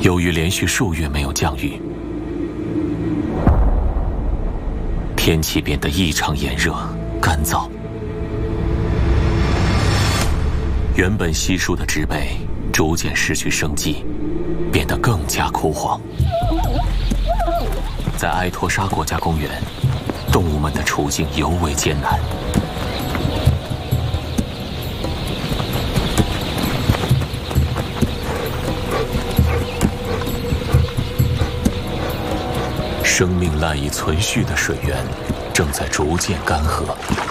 由于连续数月没有降雨，天气变得异常炎热、干燥。原本稀疏的植被逐渐失去生机，变得更加枯黄。在埃托沙国家公园，动物们的处境尤为艰难。生命赖以存续的水源正在逐渐干涸。